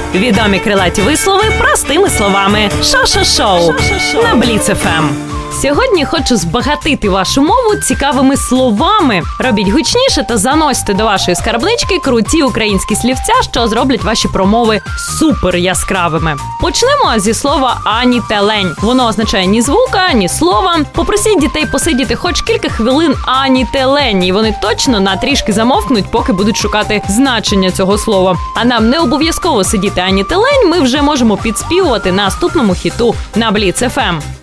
Відомі крилаті вислови простими словами. Шо-шо-шоу на Бліц ФМ. Сьогодні хочу збагатити вашу мову цікавими словами. Робіть гучніше та заносьте до вашої скарбнички круті українські слівця, що зроблять ваші промови супер яскравими. Почнемо зі слова «ані те лень». Воно означає ні звука, ні слова. Попросіть дітей посидіти хоч кілька хвилин «ані те лень», і вони точно на трішки замовкнуть, поки будуть шукати значення цього слова. А нам не обов'язково сидіти «ані те лень», ми вже можемо підспівувати наступному хіту на Бліц ФМ.